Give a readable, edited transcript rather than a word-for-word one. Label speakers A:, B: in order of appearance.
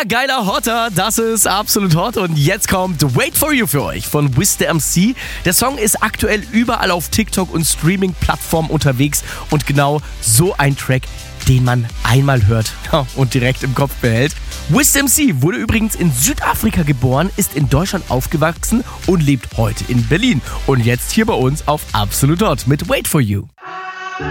A: geiler Hotter, das ist absolut hot und jetzt kommt Wait For You für euch von Wiz the MC. Der Song ist aktuell überall auf TikTok und Streaming-Plattformen unterwegs und genau so ein Track, den man einmal hört und direkt im Kopf behält. Wiz the MC wurde übrigens in Südafrika geboren, ist in Deutschland aufgewachsen und lebt heute in Berlin. Und jetzt hier bei uns auf Absolut Hot mit Wait For You.